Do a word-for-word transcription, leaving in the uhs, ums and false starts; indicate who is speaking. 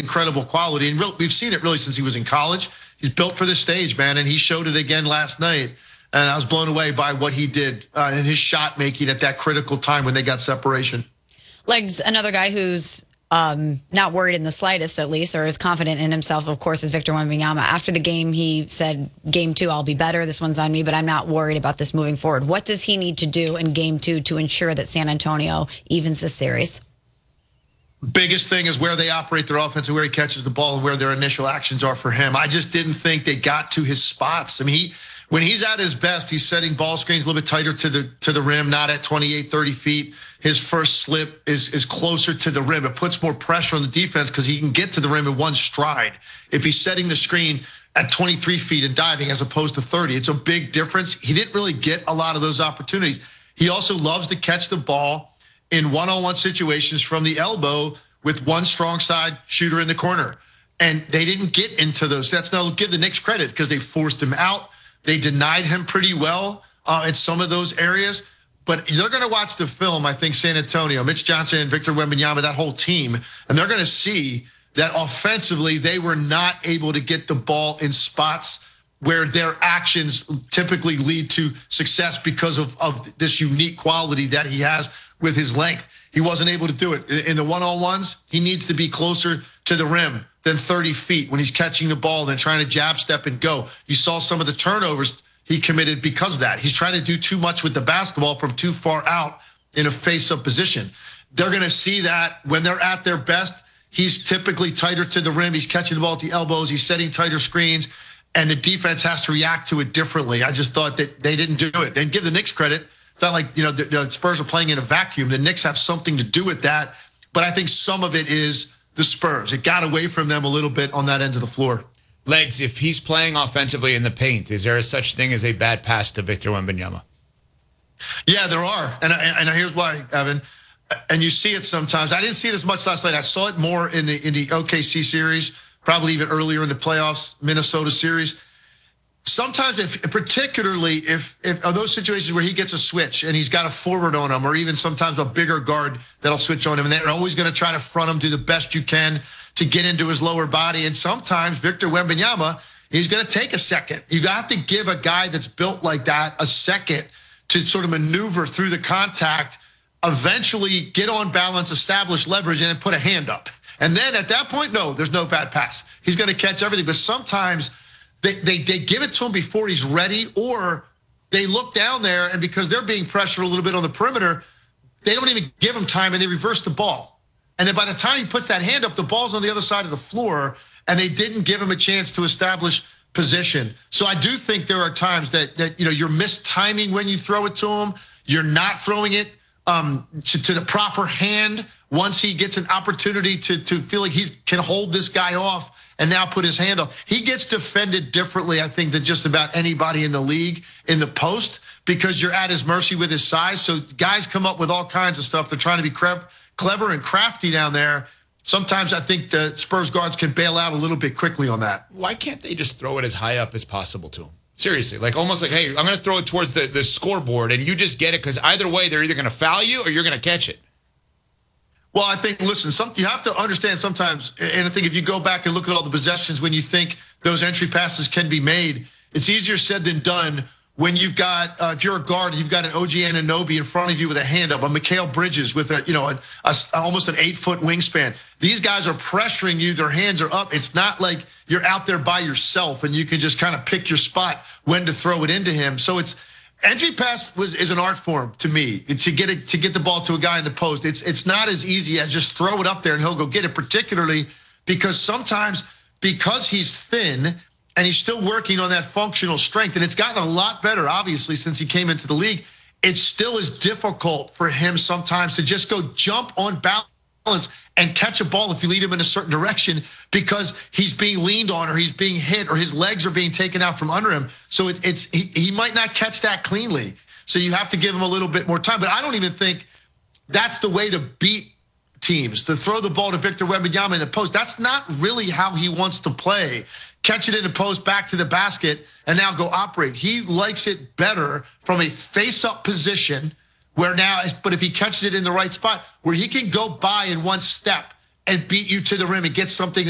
Speaker 1: incredible quality. And real, we've seen it really since he was in college. He's built for this stage, man, and he showed it again last night. And I was blown away by what he did uh, in his shot making at that critical time when they got separation.
Speaker 2: Legs, another guy who's um, not worried in the slightest, at least, or is confident in himself, of course, is Victor Wembanyama. After the game, he said, game two, I'll be better. This one's on me, but I'm not worried about this moving forward. What does he need to do in game two to ensure that San Antonio evens this series?
Speaker 1: Biggest thing is where they operate their offense and where he catches the ball and where their initial actions are for him. I just didn't think they got to his spots. I mean, he... When he's at his best, he's setting ball screens a little bit tighter to the to the rim, not at twenty-eight, thirty feet. His first slip is, is closer to the rim. It puts more pressure on the defense because he can get to the rim in one stride. If he's setting the screen at twenty-three feet and diving as opposed to thirty, it's a big difference. He didn't really get a lot of those opportunities. He also loves to catch the ball in one-on-one situations from the elbow with one strong side shooter in the corner. And they didn't get into those sets. Now, give the Knicks credit because they forced him out. They denied him pretty well uh, in some of those areas. But they're going to watch the film, I think, San Antonio, Mitch Johnson, Victor Wembanyama, that whole team, and they're going to see that offensively they were not able to get the ball in spots where their actions typically lead to success because of, of this unique quality that he has with his length. He wasn't able to do it. In the one-on-ones, he needs to be closer to the rim than thirty feet when he's catching the ball, then trying to jab step and go. You saw some of the turnovers he committed because of that. He's trying to do too much with the basketball from too far out in a face-up position. They're going to see that when they're at their best. He's typically tighter to the rim. He's catching the ball at the elbows. He's setting tighter screens, and the defense has to react to it differently. I just thought that they didn't do it. And give the Knicks credit. It's not like, you know, the, the Spurs are playing in a vacuum. The Knicks have something to do with that, but I think some of it is the Spurs. It got away from them a little bit on that end of the floor.
Speaker 3: Legs, if he's playing offensively in the paint, is there a such thing as a bad pass to Victor Wembanyama?
Speaker 1: Yeah, there are. And, and here's why, Evan. And you see it sometimes. I didn't see it as much last night. I saw it more in the in the O K C series, probably even earlier in the playoffs, Minnesota series. Sometimes, if particularly if, if are those situations where he gets a switch and he's got a forward on him, or even sometimes a bigger guard that'll switch on him, and they're always going to try to front him, do the best you can to get into his lower body. And sometimes Victor Wembanyama, he's going to take a second. You have to give a guy that's built like that a second to sort of maneuver through the contact, eventually get on balance, establish leverage, and then put a hand up. And then at that point, no, there's no bad pass. He's going to catch everything. But sometimes They, they they give it to him before he's ready, or they look down there, and because they're being pressured a little bit on the perimeter, they don't even give him time, and they reverse the ball. And then by the time he puts that hand up, the ball's on the other side of the floor, and they didn't give him a chance to establish position. So I do think there are times that, that you know, you're mistiming when you throw it to him. You're not throwing it um, to, to the proper hand once he gets an opportunity to, to feel like he can hold this guy off and now put his hand up. He gets defended differently, I think, than just about anybody in the league in the post, because you're at his mercy with his size. So guys come up with all kinds of stuff. They're trying to be clever and crafty down there. Sometimes I think the Spurs guards can bail out a little bit quickly on that.
Speaker 3: Why can't they just throw it as high up as possible to him? Seriously, like almost like, hey, I'm going to throw it towards the, the scoreboard, and you just get it, because either way, they're either going to foul you or you're going to catch it.
Speaker 1: Well, I think, listen, some, you have to understand sometimes, and I think if you go back and look at all the possessions when you think those entry passes can be made, it's easier said than done when you've got, uh, if you're a guard, and you've got an O G Anunoby in front of you with a hand up, a Mikal Bridges with a, you know, a, a, almost an eight-foot wingspan. These guys are pressuring you. Their hands are up. It's not like you're out there by yourself and you can just kind of pick your spot when to throw it into him. So it's, entry pass was is an art form to me, to get it to get the ball to a guy in the post. It's it's not as easy as just throw it up there and he'll go get it, particularly because sometimes because he's thin and he's still working on that functional strength, and it's gotten a lot better, obviously, since he came into the league. It still is difficult for him sometimes to just go jump on balance and catch a ball if you lead him in a certain direction, because he's being leaned on or he's being hit or his legs are being taken out from under him. So it, it's he, he might not catch that cleanly. So you have to give him a little bit more time. But I don't even think that's the way to beat teams, to throw the ball to Victor Wembanyama in the post. That's not really how he wants to play. Catch it in the post, back to the basket, and now go operate. He likes it better from a face-up position, where now, but if he catches it in the right spot, where he can go by in one step and beat you to the rim and get something